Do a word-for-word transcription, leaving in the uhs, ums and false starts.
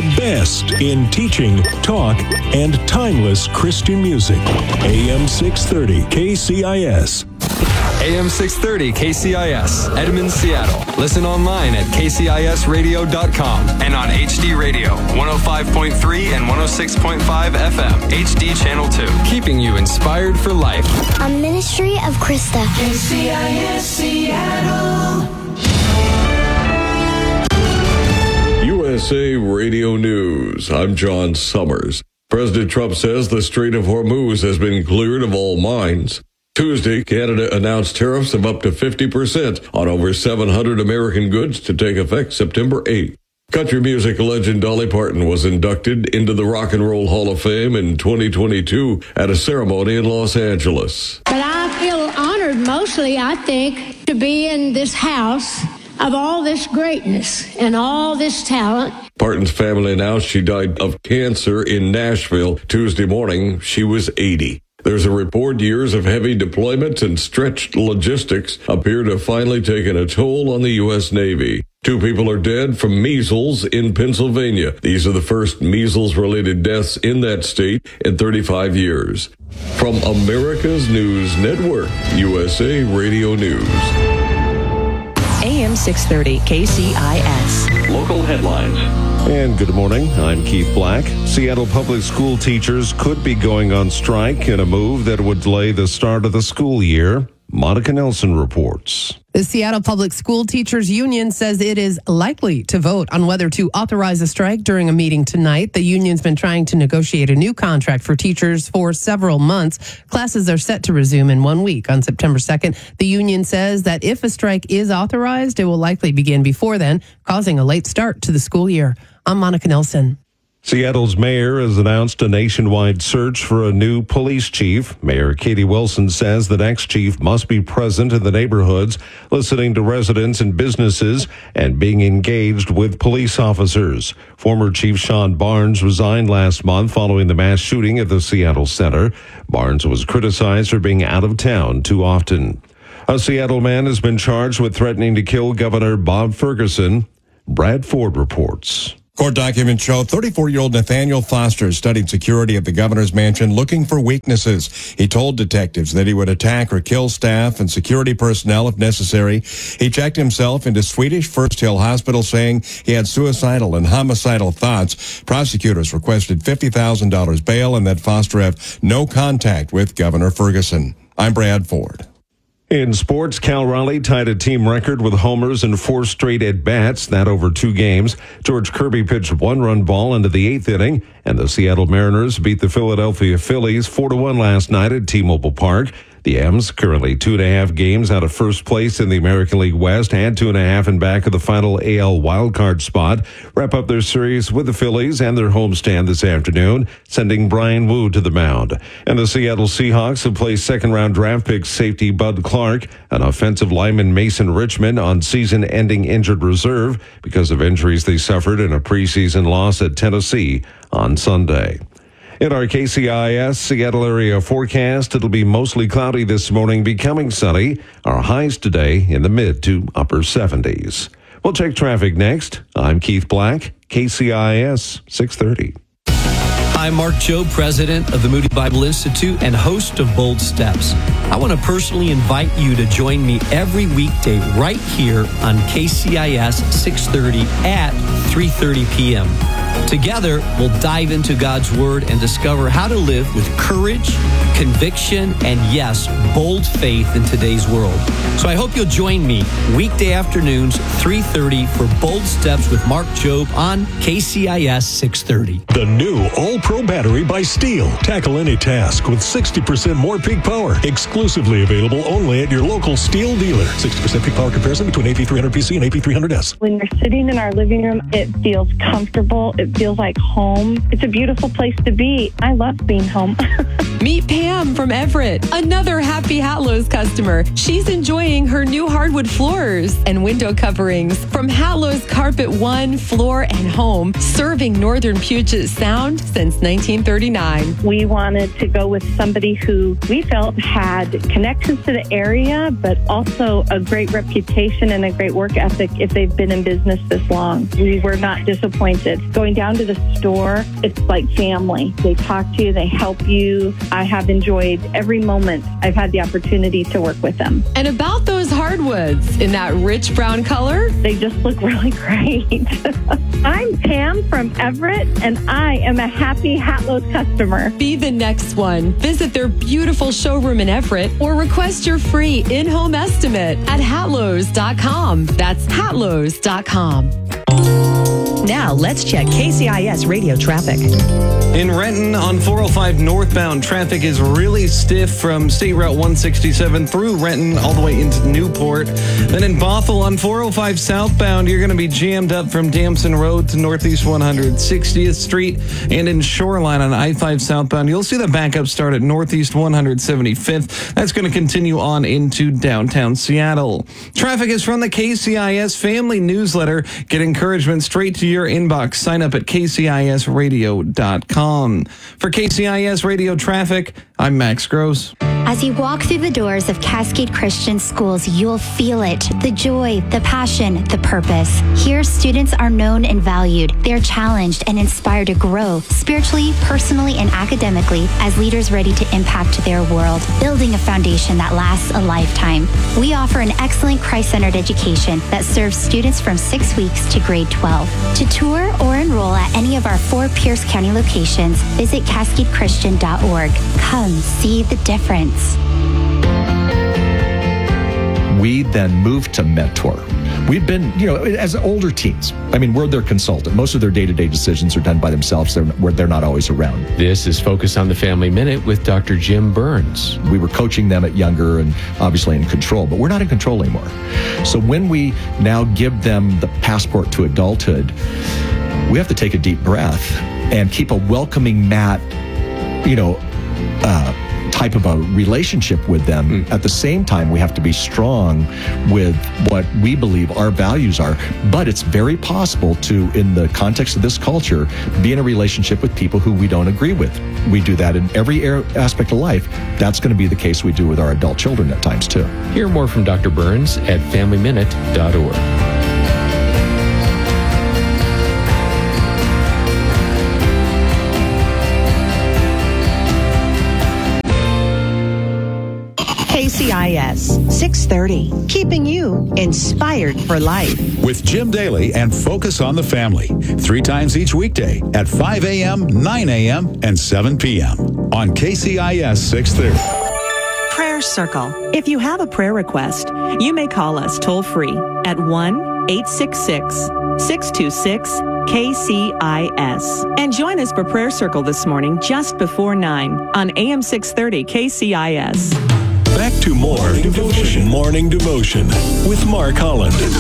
the best in teaching, talk, and timeless Christian music. A M six thirty K C I S. A M six thirty K C I S, Edmond, Seattle. Listen online at k c i s radio dot com and on H D Radio, one oh five point three and one oh six point five F M, H D Channel two. Keeping you inspired for life. A ministry of Krista. K C I S Seattle. U S A Radio News. I'm John Summers. President Trump says the Strait of Hormuz has been cleared of all mines. Tuesday, Canada announced tariffs of up to fifty percent on over seven hundred American goods to take effect September eighth. Country music legend Dolly Parton was inducted into the Rock and Roll Hall of Fame in twenty twenty-two at a ceremony in Los Angeles. But I feel honored mostly, I think, to be in this house of all this greatness and all this talent. Parton's family announced she died of cancer in Nashville Tuesday morning. She was eighty. There's a report years of heavy deployments and stretched logistics appear to have finally taken a toll on the U S Navy. Two people are dead from measles in Pennsylvania. These are the first measles-related deaths in that state in thirty-five years. From America's News Network, U S A Radio News. A M six thirty K C I S. Local headlines. And good morning, I'm Keith Black. Seattle public school teachers could be going on strike in a move that would delay the start of the school year. Monica Nelson reports. The Seattle Public School Teachers Union says it is likely to vote on whether to authorize a strike during a meeting tonight. The union's been trying to negotiate a new contract for teachers for several months. Classes are set to resume in one week on September second. The union says that if a strike is authorized, it will likely begin before then, causing a late start to the school year. I'm Monica Nelson. Seattle's mayor has announced a nationwide search for a new police chief. Mayor Katie Wilson says the next chief must be present in the neighborhoods, listening to residents and businesses, and being engaged with police officers. Former Chief Sean Barnes resigned last month following the mass shooting at the Seattle Center. Barnes was criticized for being out of town too often. A Seattle man has been charged with threatening to kill Governor Bob Ferguson. Brad Ford reports. Court documents show thirty-four-year-old Nathaniel Foster studied security at the governor's mansion looking for weaknesses. He told detectives that he would attack or kill staff and security personnel if necessary. He checked himself into Swedish First Hill Hospital, saying he had suicidal and homicidal thoughts. Prosecutors requested fifty thousand dollars bail and that Foster have no contact with Governor Ferguson. I'm Brad Ford. In sports, Cal Raleigh tied a team record with homers and four straight at-bats, that over two games. George Kirby pitched one-run ball into the eighth inning, and the Seattle Mariners beat the Philadelphia Phillies four to one last night at T-Mobile Park. The M's, currently two and a half games out of first place in the American League West, had two and a half in back of the final A L wildcard spot, wrap up their series with the Phillies and their homestand this afternoon, sending Brian Wu to the mound. And the Seattle Seahawks have placed second-round draft pick safety Bud Clark, an offensive lineman Mason Richmond on season-ending injured reserve because of injuries they suffered in a preseason loss at Tennessee on Sunday. In our K C I S Seattle area forecast, it'll be mostly cloudy this morning, becoming sunny. Our highs today in the mid to upper seventies. We'll check traffic next. I'm Keith Black, K C I S six thirty. I'm Mark Jobe, president of the Moody Bible Institute and host of Bold Steps. I want to personally invite you to join me every weekday right here on K C I S six thirty at three thirty p.m. Together, we'll dive into God's Word and discover how to live with courage, conviction, and yes, bold faith in today's world. So I hope you'll join me weekday afternoons, three thirty for Bold Steps with Mark Jobe on K C I S six thirty. The new All-Pro battery by Steel. Tackle any task with sixty percent more peak power. Exclusively available only at your local Steel dealer. sixty percent peak power comparison between A P three hundred P C and A P three hundred S. When you're sitting in our living room, it feels comfortable. It feels like home. It's a beautiful place to be. I love being home. Meet Pam from Everett, another happy happy Hatlo's customer. She's enjoying her new hardwood floors and window coverings from Hatlo's Carpet One Floor and Home, serving northern Puget Sound since nineteen thirty-nine. We wanted to go with somebody who we felt had connections to the area, but also a great reputation and a great work ethic if they've been in business this long. We were not disappointed. Going down to the store, it's like family. They talk to you, they help you. I have enjoyed every moment I've had the opportunity to work with them. And about those hardwoods in that rich brown color, they just look really great. I'm Pam from Everett, and I am a happy Hatlo's customer. Be the next one. Visit their beautiful showroom in Everett or request your free in-home estimate at hatlos dot com. That's hatlos dot com. Now let's check K C I S radio traffic. In Renton on four oh five northbound, traffic is really stiff from State Route one sixty-seven through Renton all the way into Newport. Then in Bothell on four oh five southbound, you're going to be jammed up from Damson Road to Northeast one hundred sixtieth Street. And in Shoreline on I five southbound, you'll see the backup start at Northeast one hundred seventy-fifth. That's going to continue on into downtown Seattle. Traffic is from the K C I S Family Newsletter. Get encouragement straight to your inbox. Sign up at K C I S radio dot com. For K C I S Radio Traffic, I'm Max Gross. As you walk through the doors of Cascade Christian Schools, you'll feel it. The joy, the passion, the purpose. Here, students are known and valued. They're challenged and inspired to grow spiritually, personally, and academically as leaders ready to impact their world, building a foundation that lasts a lifetime. We offer an excellent Christ-centered education that serves students from six weeks to grade twelve. To tour or enroll at any of our four Pierce County locations, visit cascade christian dot org. Come see the difference. We then moved to Mentor. We've been, you know, as older teens, I mean, we're their consultant. Most of their day-to-day decisions are done by themselves. They're, where they're not always around. This is Focus on the Family Minute with Doctor Jim Burns. We were coaching them at younger and obviously in control, but we're not in control anymore. So when we now give them the passport to adulthood, we have to take a deep breath and keep a welcoming mat, you know, uh, type of a relationship with them. Mm. At the same time, we have to be strong with what we believe our values are. But it's very possible to, in the context of this culture, be in a relationship with people who we don't agree with. We do that in every aspect of life. That's going to be the case we do with our adult children at times, too. Hear more from Doctor Burns at family minute dot org. K C I S six thirty, keeping you inspired for life. With Jim Daly and Focus on the Family, three times each weekday at five a.m., nine a.m., and seven p.m. on K C I S six thirty. Prayer Circle. If you have a prayer request, you may call us toll free at one eight six six, six two six, K C I S. And join us for Prayer Circle this morning just before nine on A M six thirty K C I S. Back to more Morning Devotion. Morning Devotion with Mark Holland.